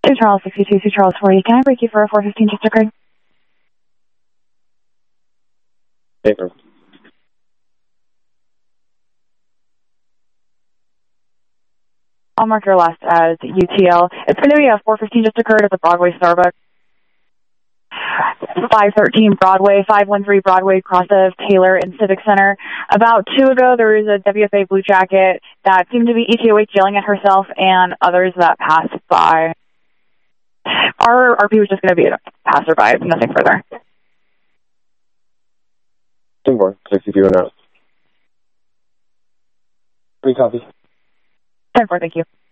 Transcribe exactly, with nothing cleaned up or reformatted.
two Charles sixty-two, two Charles forty. Can I break you for a four fifteen just occurred? Paper. I'll mark your last as U T L. It's going to be a four fifteen just occurred at the Broadway Starbucks. five thirteen Broadway, five one three Broadway, cross of Taylor and Civic Center. About two ago, there was a W F A Blue Jacket that seemed to be E T O H yelling at herself and others that passed by. Our R P was just going to be a passerby, nothing further. ten four, sixty-two and out. Three copy. ten four, thank you.